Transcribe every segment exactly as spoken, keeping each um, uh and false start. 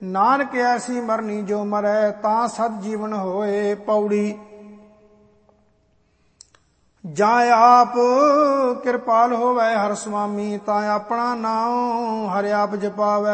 नानक ऐसी मरनी जो मरै तां सद जीवन होए। पौड़ी ਜਾਂ ਆਪ ਕਿਰਪਾਲ ਹੋਵੇ ਹਰ ਸੁਆਮੀ ਤਾਂ ਆਪਣਾ ਨਾਮ ਹਰਿ ਆਪ ਜਪਾਵੈ।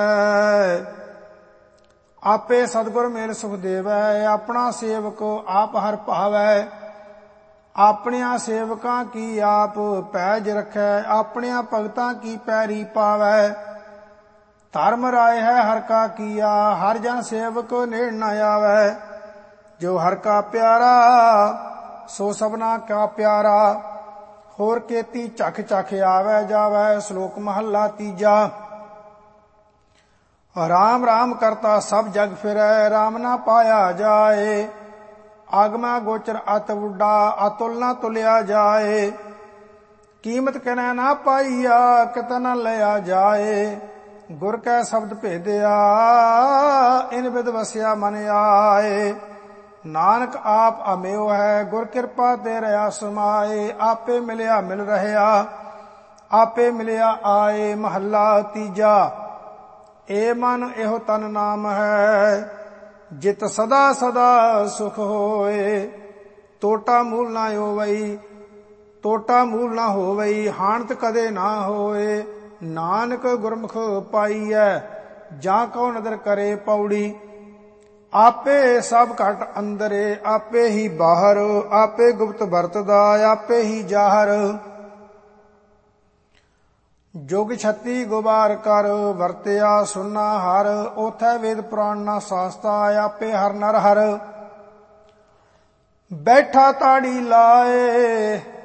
ਆਪੇ ਸਤਿਗੁਰ ਮੇਲ ਸੁਖ ਦੇਵੈ ਆਪਣਾ ਸੇਵਕ ਆਪ ਹਰ ਭਾਵੈ। ਆਪਣਿਆਂ ਸੇਵਕਾਂ ਕੀ ਆਪ ਪੈਜ ਰਖੈ ਆਪਣਿਆਂ ਭਗਤਾਂ ਕੀ ਪੈਰੀ ਪਾਵੈ। ਧਰਮ ਰਾਏ ਹੈ ਹਰ ਕਾ ਕੀਆ ਹਰ ਜਨ ਸੇਵਕ ਨੇੜ ਨ ਆਵੈ। ਜੋ ਹਰ ਕਾ ਪਿਆਰਾ ਸੋ ਸਭਨਾ ਕਾ ਪਿਆਰਾ ਹੋਰ ਕੇਤੀ ਝਖ ਝਖ ਆਵੈ ਜਾਵੈ। ਸ਼ਲੋਕ ਮਹੱਲਾ ਤੀਜਾ। ਰਾਮ ਰਾਮ ਕਰਤਾ ਸਭ ਜਗ ਫਿਰੈ ਰਾਮ ਨਾ ਪਾਇਆ ਜਾਏ। ਆਗਮਾ ਗੋਚਰ ਅਤ ਉੱਡਾ ਅਤੁਲ ਨਾ ਤੁਲਿਆ ਜਾਏ। ਕੀਮਤ ਕਨੈ ਨਾ ਪਾਈਆ ਕਿਤ ਨ ਲਿਆ ਜਾਏ। ਗੁਰ ਕੈ ਸ਼ਬਦ ਭੇਦਿਆ ਇਨ ਬਿਦ ਵਸਿਆ ਮਨ ਆਏ। ਨਾਨਕ ਆਪ ਅਮਿਓ ਹੈ ਗੁਰ ਕਿਰਪਾ ਤੇ ਰਹਾ ਸਮਾਏ। ਆਪੇ ਮਿਲਿਆ ਮਿਲ ਰਹਿਆ ਆਪੇ ਮਿਲਿਆ ਆਏ। ਮਹੱਲਾ ਤੀਜਾ। ਏ ਮਨ ਇਹੋ ਤਨ ਨਾਮ ਹੈ ਜਿਤ ਸਦਾ ਸਦਾ ਸੁਖ ਹੋਏ। ਟੋਟਾ ਮੂਲ ਨਾ ਹੋਵਈ ਟੋਟਾ ਮੂਲ ਨਾ ਹੋਵਈ ਹਾਨਤ ਕਦੇ ਨਾ ਹੋਏ। ਨਾਨਕ ਗੁਰਮੁਖ ਪਾਈਐ ਜਾਂ ਕਉ ਨਦਰ ਕਰੇ। ਪੌੜੀ ਆਪੇ ਸਭ ਘਟ ਅੰਦਰੇ ਆਪੇ ਹੀ ਬਾਹਰ ਆਪੇ ਗੁਪਤ ਵਰਤਦਾ ਆਪੇ ਹੀ ਜਾਹਰ। ਜੁਗ ਛੱਤੀ ਗੁਬਾਰ ਕਰ ਵਰਤਿਆ ਸੁਨਾ ਹਰ ਉਥੈ ਵੇਦ ਪੁਰਾਣ ਨਾ ਸਾਸਤਾ ਆਪੇ ਹਰ ਨਰ ਹਰ। ਬੈਠਾ ਤਾੜੀ ਲਾਏ